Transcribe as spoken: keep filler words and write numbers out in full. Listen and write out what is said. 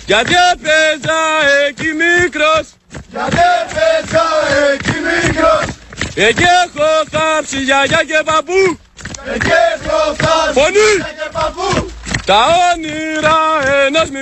Γιατί έπαιζα εκεί μικρός, γιατί έπαιζα εκεί μικρός, εκεί έχω θάψει γιαγιά και παππού, εκεί έχω θάψει φωνή, γιαγιά και παππού, τα όνειρα ενός